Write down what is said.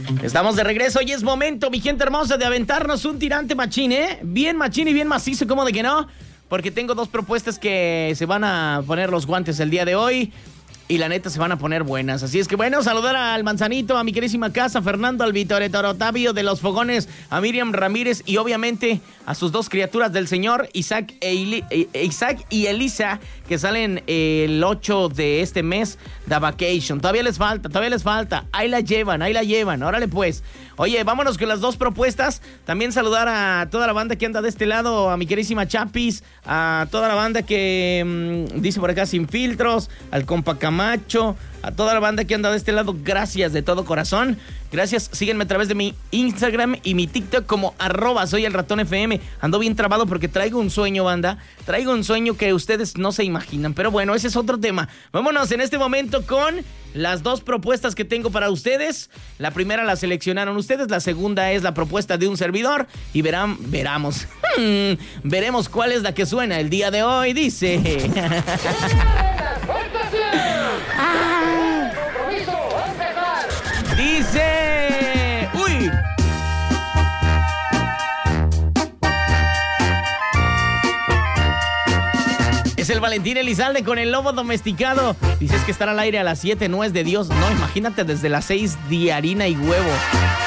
Estamos de regreso y es momento, mi gente hermosa, de aventarnos un tirante machín, ¿eh? Bien machín y bien macizo, ¿cómo de que no? Porque tengo dos propuestas que se van a poner los guantes el día de hoy. Y la neta se van a poner buenas. Así es que bueno, saludar al Manzanito, a mi querísima casa, a Fernando, al Víctor Otavio de los Fogones, a Miriam Ramírez y obviamente a sus dos criaturas del Señor, Isaac y Elisa, que salen el 8 de este mes de Vacation. Todavía les falta. Ahí la llevan. Órale pues. Oye, vámonos con las dos propuestas. También saludar a toda la banda que anda de este lado, a mi querísima Chapis, a toda la banda que dice por acá Sin Filtros, al compa Camacho, a toda la banda que anda de este lado, gracias de todo corazón. Gracias, síguenme a través de mi Instagram y mi TikTok como @soyelratonfm. Ando bien trabado porque traigo un sueño, banda. Traigo un sueño que ustedes no se imaginan. Pero bueno, ese es otro tema. Vámonos en este momento con las dos propuestas que tengo para ustedes. La primera la seleccionaron ustedes, la segunda es la propuesta de un servidor. Y veremos cuál es la que suena el día de hoy. Dice... Dice... ¡Uy! Es el Valentín Elizalde con el lobo domesticado. Dices que estar al aire a las 7 no es de Dios. No, imagínate desde las 6 de harina y huevo.